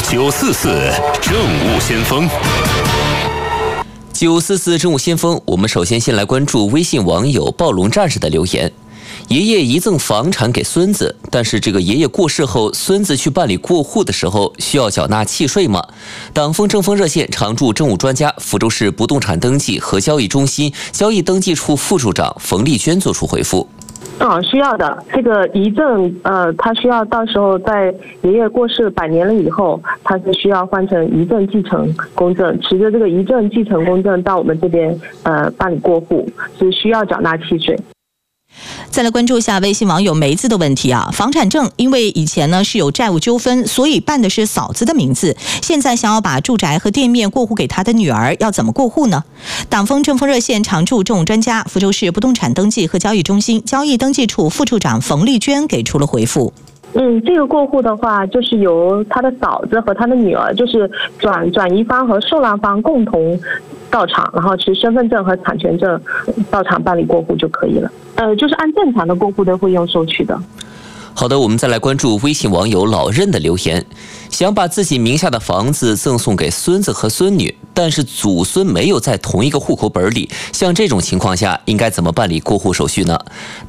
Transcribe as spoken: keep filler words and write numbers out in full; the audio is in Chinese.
九四四政务先锋。 九四四政务先锋，我们首先先来关注微信网友暴龙战士的留言。爷爷遗赠房产给孙子，但是这个爷爷过世后，孙子去办理过户的时候，需要缴纳契税吗？党风政风热线常驻政务专家、福州市不动产登记和交易中心交易登记处副处长冯丽娟作出回复。 嗯，需要的。这个遗赠，呃，他需要到时候在爷爷过世百年了以后，他是需要换成遗赠继承公证，持着这个遗赠继承公证到我们这边呃办理过户，是需要缴纳契税。 再来关注一下微信网友梅子的问题啊，房产证因为以前呢是有债务纠纷，所以办的是嫂子的名字，现在想要把住宅和店面过户给他的女儿，要怎么过户呢？党风政风热线常驻政务专家、福州市不动产登记和交易中心交易登记处副处长冯丽娟给出了回复。 嗯，这个过户的话，就是由他的嫂子和他的女儿，就是转转移方和受让方共同到场，然后持身份证和产权证到场办理过户就可以了。呃，就是按正常的过户的费用收取的。 好的，我们再来关注微信网友老任的留言，想把自己名下的房子赠送给孙子和孙女，但是祖孙没有在同一个户口本里，像这种情况下应该怎么办理过户手续呢？